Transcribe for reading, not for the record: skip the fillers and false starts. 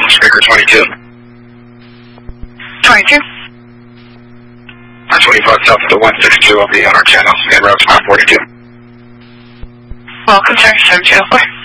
Speaker 22. 22. 25 south of the 162 will be on our channel, and route 542. Welcome, sir. 704.